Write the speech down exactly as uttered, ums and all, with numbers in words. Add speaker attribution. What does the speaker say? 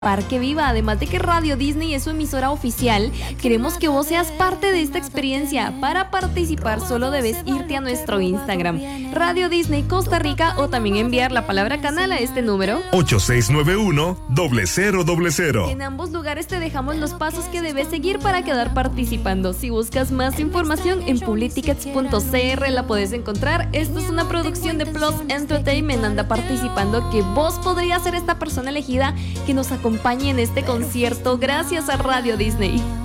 Speaker 1: Parque Viva. Además de que Radio Disney es su emisora oficial, queremos que vos seas parte de esta experiencia. Para participar solo debes irte a nuestro Instagram, Radio Disney Costa Rica, o también enviar la palabra canal a este número
Speaker 2: ocho seis nueve uno, cero cero cero cero.
Speaker 1: En ambos lugares te dejamos los pasos que debes seguir para quedar participando. Si buscas más información en publitickets punto c r la puedes encontrar. Esto es una producción de Plus Entertainment. Anda participando, que vos podrías ser esta persona elegida que nos acompañe en este concierto gracias a Radio Disney.